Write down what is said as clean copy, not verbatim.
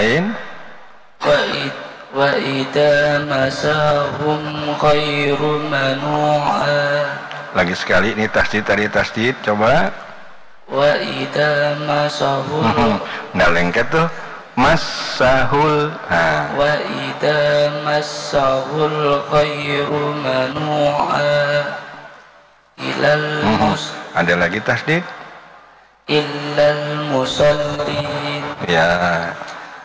lain wa idza masahum khairu manu'a. Lagi sekali ini tasdid tadi tasdid, coba. Wa idza masahum nggak lengket tuh. Masahul. Wa idza masahul khairu manu'a ilal ada lagi tasdid illal musallin. Ya.